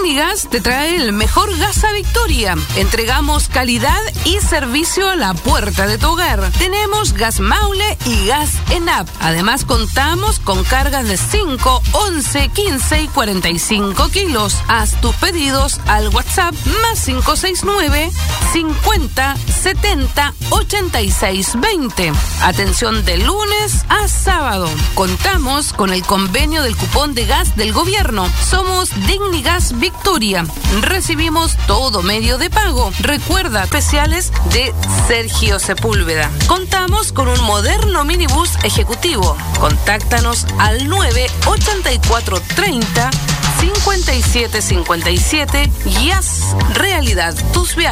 Dignigas te trae el mejor gas a Victoria. Entregamos calidad y servicio a la puerta de tu hogar. Tenemos gas Maule y gas ENAP. Además, contamos con cargas de 5, 11, 15 y 45 kilos. Haz tus pedidos al WhatsApp más 569 50 70 86 20. Atención de lunes a sábado. Contamos con el convenio del cupón de gas del gobierno. Somos Dignigas Victoria. Recibimos todo medio de pago. Recuerda, especiales de Sergio Sepúlveda. Contamos con un moderno minibús ejecutivo. Contáctanos al 98430 5757 y haz realidad tus viajes.